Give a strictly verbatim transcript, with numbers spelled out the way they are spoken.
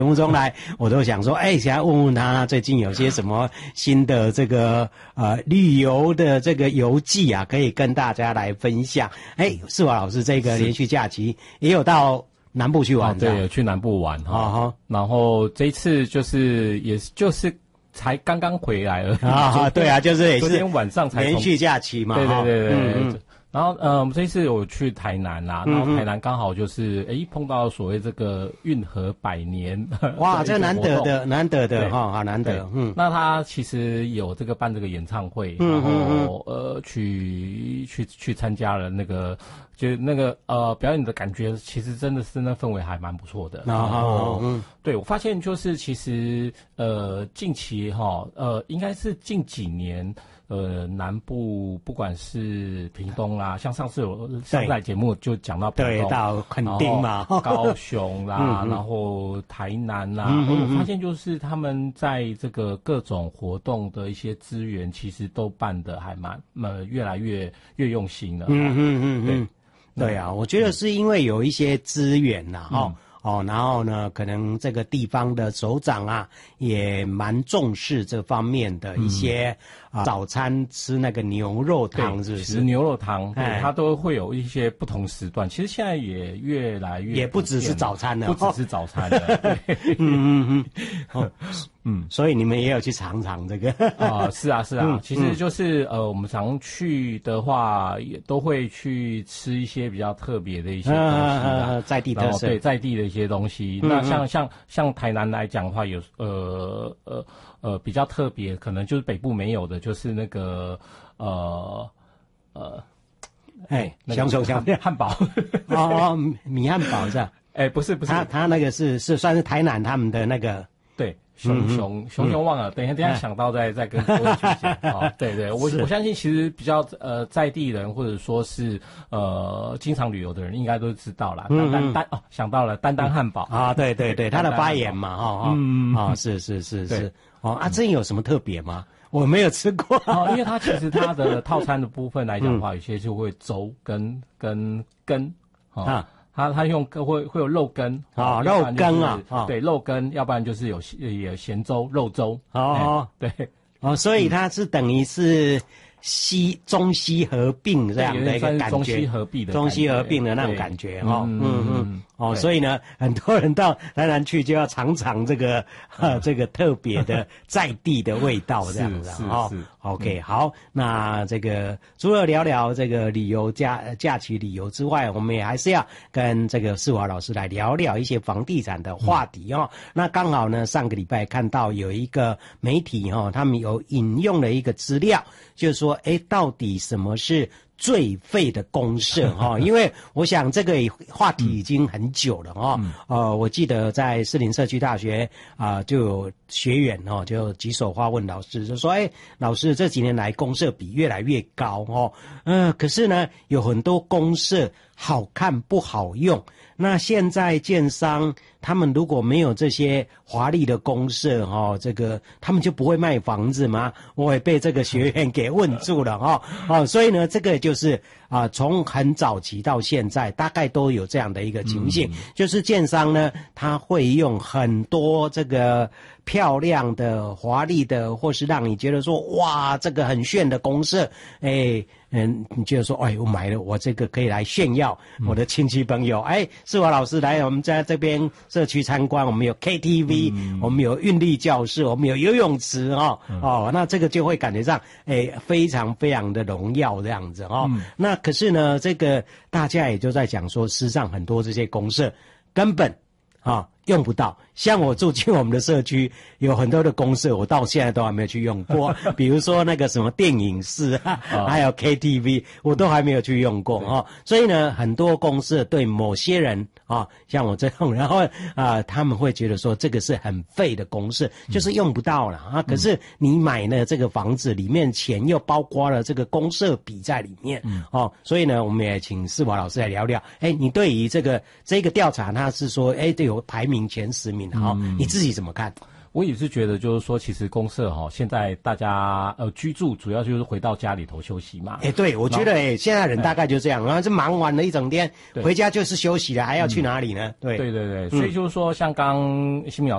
节目中来，我都想说，哎，想要问问他最近有些什么新的这个呃旅游的这个游记啊，可以跟大家来分享。哎，世华老师这个连续假期也有到南部去玩， 哦、对，有去南部玩哈、哦。然后这一次就是也就是才刚刚回来而已啊，对啊，就是也是昨天晚上才连续假期嘛， 对对对对。 嗯嗯然后，呃，我们这一次有去台南啦、啊，然后台南刚好就是，诶，碰到所谓这个运河百年， 哇，这难得的，难得的哈，好难得，嗯。 那他其实有这个办这个演唱会， 嗯、 然后呃，去去去参加了那个，就那个呃表演的感觉，其实真的是那氛围还蛮不错的。然后，嗯，对我发现就是其实呃近期哈，呃应该是近几年。呃，南部不管是屏东啦，像上次有上载节目就讲到屏东， 对，到垦丁嘛， 高雄啦，嗯、然后台南啦，嗯嗯嗯我发现就是他们在这个各种活动的一些资源，其实都办得还蛮呃越来越越用心了。 嗯嗯嗯嗯，对对啊，我觉得是因为有一些资源呐，哈、嗯。哦，然后呢，可能这个地方的首长啊，也蛮重视这方面的一些啊、嗯呃，早餐吃那个牛肉汤，是不是？ 吃牛肉汤，对，它都会有一些不同时段。其实现在也越来越也不只是早餐了， 不只是早餐了。对嗯嗯嗯，哦，嗯，所以你们也有去尝尝这个啊、呃？是啊，是啊。嗯、其实就是呃，我们常去的话，也都会去吃一些比较特别的一些东西啊， 呃、在地特色， 对，在地的一些东西。嗯、那像像像台南来讲的话，有呃呃呃比较特别，可能就是北部没有的，就是那个呃呃， 哎，熊熊熊汉堡哦，米汉堡是吧？ 哎，不是不是， 他他那个是是算是台南他们的那个。 对，熊熊熊熊忘了，等一下等一下想到再再跟各位去讲啊。对对，我我相信其实比较呃在地人或者说是呃经常旅游的人应该都知道啦。丹丹丹哦，想到了丹丹汉堡啊，对对对，他的发言嘛，哈嗯啊是是是是哦啊，这有什么特别吗？我没有吃过哦，因为它其实它的套餐的部分来讲的话，有些就会粥跟跟羹啊。它它用会会有肉羹啊、哦，肉羹啊， 哦、对，肉羹，要不然就是有有咸粥、肉粥哦， 对哦，所以它是等于是西中西合并这样的一个感觉， 中西合并的中西合并的那种感觉哈，嗯嗯嗯，哦，所以呢，很多人到台南去就要尝尝这个呃这个特别的在地的味道这样子哈。OK， 好，那这个除了聊聊这个旅游假假期旅游之外，我们也还是要跟这个世华老师来聊聊一些房地产的话题哦。嗯、那刚好呢，上个礼拜看到有一个媒体哈、哦，他们有引用了一个资料，就是说，哎，到底什么是最废的公社哈？因为我想这个话题已经很久了哈。嗯、呃，我记得在士林社区大学啊、呃，就有学员哦，就举手发问老师，就说：“哎，老师，这几年来公社比越来越高哦，嗯、呃，可是呢，有很多公社好看不好用。那现在建商他们如果没有这些华丽的公社哈，这个他们就不会卖房子吗？”我也被这个学员给问住了哈。哦，所以呢，这个就是啊，从很早期到现在，大概都有这样的一个情形，嗯、就是建商呢，他会用很多这个漂亮的、华丽的，或是让你觉得说哇，这个很炫的公社，哎，嗯，你觉得说，哎，我买了，我这个可以来炫耀我的亲戚朋友。嗯、哎，世华老师来我们在这边社区参观，我们有 K T V，、嗯、我们有韵律教室，我们有游泳池哦，嗯、哦，那这个就会感觉上，哎，非常非常的荣耀这样子哦。嗯、那可是呢，这个大家也就在讲说，事实上很多这些公社根本啊、哦、用不到。像我住进我们的社区，有很多的公社，我到现在都还没有去用过。比如说那个什么电影室啊，还有 K T V， 我都还没有去用过哦。所以呢，很多公社对某些人啊，像我这种，然后啊，他们会觉得说这个是很废的公社，就是用不到了啊。可是你买了这个房子，里面钱又包括了这个公社比在里面哦。所以呢，我们也请世华老师来聊聊。哎，你对于这个这个调查，他是说，哎，都有排名前十名。好，你自己怎么看？ 我也是觉得，就是说，其实公社哈，现在大家呃居住主要就是回到家里头休息嘛。 哎、欸，对，我觉得哎、欸，现在人大概就这样，然后就忙完了一整天，回家就是休息了，还要去哪里呢？ 对，对对对，所以就是说，像刚新民老